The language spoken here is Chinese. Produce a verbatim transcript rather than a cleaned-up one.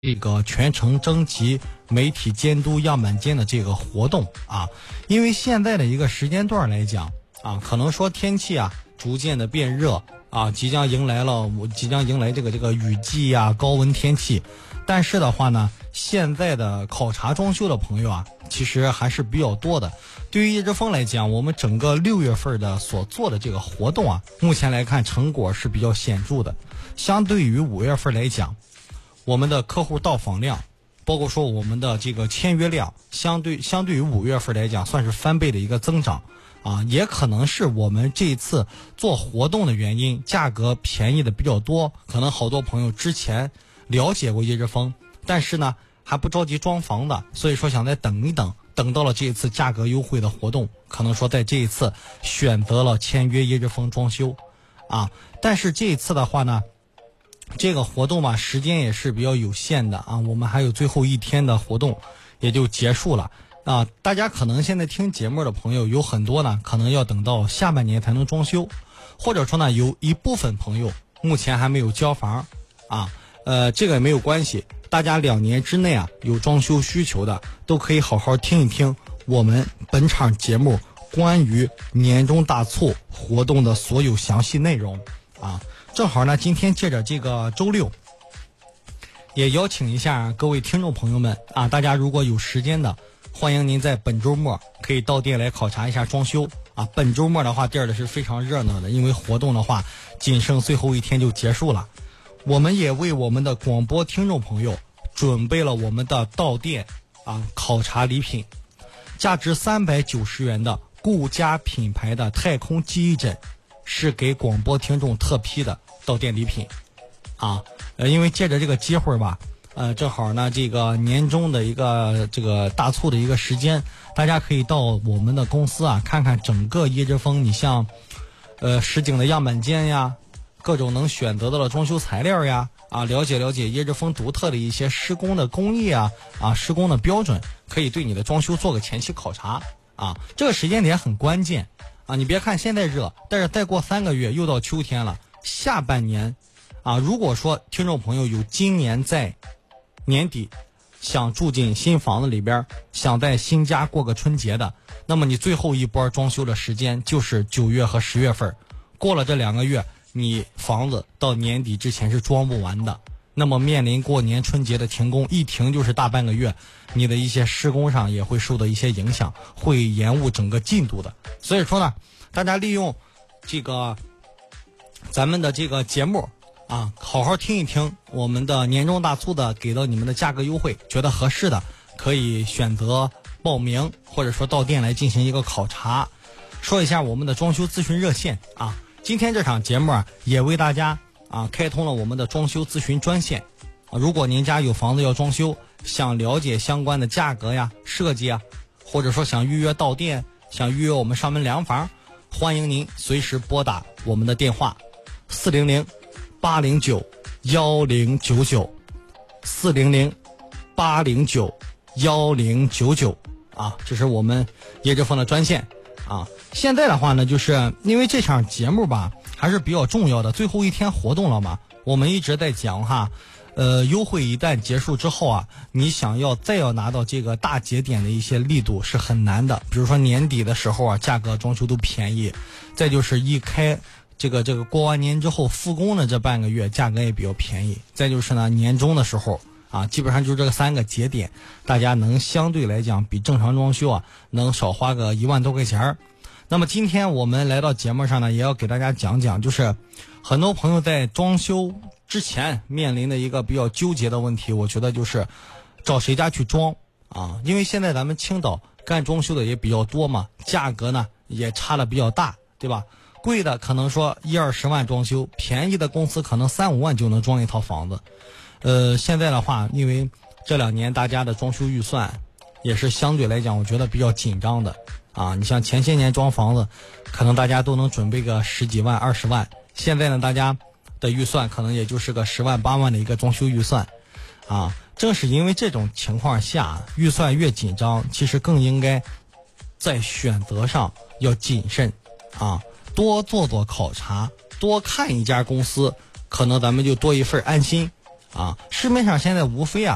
这个全程征集媒体监督样板间的这个活动啊，因为现在的一个时间段来讲啊，可能说天气啊逐渐的变热啊，即将迎来了我即将迎来这个这个雨季啊，高温天气。但是的话呢，现在的考察装修的朋友啊，其实还是比较多的。对于叶之峰来讲，我们整个六月份的所做的这个活动啊，目前来看成果是比较显著的。相对于五月份来讲，我们的客户到访量，包括说我们的这个签约量，相对相对于五月份来讲，算是翻倍的一个增长啊，也可能是我们这一次做活动的原因，价格便宜的比较多。可能好多朋友之前了解过叶之峰，但是呢还不着急装房的，所以说想再等一等，等到了这一次价格优惠的活动，可能说在这一次选择了签约叶之峰装修啊。但是这一次的话呢，这个活动吧，时间也是比较有限的啊，我们还有最后一天的活动也就结束了啊。大家可能现在听节目的朋友有很多呢，可能要等到下半年才能装修，或者说呢，有一部分朋友目前还没有交房啊。呃，这个也没有关系，大家两年之内啊有装修需求的，都可以好好听一听我们本场节目关于年终大促活动的所有详细内容啊。正好呢，今天借着这个周六，也邀请一下各位听众朋友们啊，大家如果有时间的，欢迎您在本周末可以到店来考察一下装修啊。本周末的话，店儿的是非常热闹的，因为活动的话仅剩最后一天就结束了。我们也为我们的广播听众朋友准备了我们的到店啊考察礼品，价值三百九十元的顾家品牌的太空记忆枕，是给广播听众特批的到店礼品啊。呃，因为借着这个机会吧，呃，正好呢这个年终的一个这个大促的一个时间，大家可以到我们的公司啊看看整个叶之峰，你像呃实景的样板间呀，各种能选择到的装修材料呀，啊，了解了解叶之峰独特的一些施工的工艺啊，啊，施工的标准，可以对你的装修做个前期考察啊。这个时间点很关键啊，你别看现在热，但是再过三个月又到秋天了，下半年啊，如果说听众朋友有今年在年底想住进新房子里边，想在新家过个春节的，那么你最后一波装修的时间就是九月和十月份，过了这两个月，你房子到年底之前是装不完的，那么面临过年春节的停工，一停就是大半个月，你的一些施工上也会受到一些影响，会延误整个进度的。所以说呢，大家利用这个咱们的这个节目啊，好好听一听我们的年终大促的给到你们的价格优惠，觉得合适的可以选择报名，或者说到店来进行一个考察。说一下我们的装修咨询热线啊，今天这场节目啊，也为大家啊开通了我们的装修咨询专线啊。如果您家有房子要装修，想了解相关的价格呀、设计啊，或者说想预约到店，想预约我们上门量房，欢迎您随时拨打我们的电话四零零八零九幺零九九四零零八零九幺零九九啊，这是我们叶之峰的专线啊。现在的话呢，就是因为这场节目吧还是比较重要的，最后一天活动了嘛，我们一直在讲哈，呃，优惠一旦结束之后啊，你想要再要拿到这个大节点的一些力度是很难的。比如说年底的时候啊，价格装修都便宜，再就是一开这个这个过完年之后复工的这半个月，价格也比较便宜。再就是呢，年终的时候啊，基本上就是这个三个节点，大家能相对来讲比正常装修啊能少花个一万多块钱儿。那么今天我们来到节目上呢，也要给大家讲讲，就是很多朋友在装修之前面临的一个比较纠结的问题，我觉得就是找谁家去装啊？因为现在咱们青岛干装修的也比较多嘛，价格呢也差的比较大，对吧？贵的可能说一二十万装修，便宜的公司可能三五万就能装一套房子。呃，现在的话，因为这两年大家的装修预算也是相对来讲，我觉得比较紧张的啊。你像前些年装房子，可能大家都能准备个十几万、二十万，现在呢，大家的预算可能也就是个十万、八万的一个装修预算啊。正是因为这种情况下，预算越紧张，其实更应该在选择上要谨慎啊，多做做考察，多看一家公司，可能咱们就多一份安心啊。市面上现在无非啊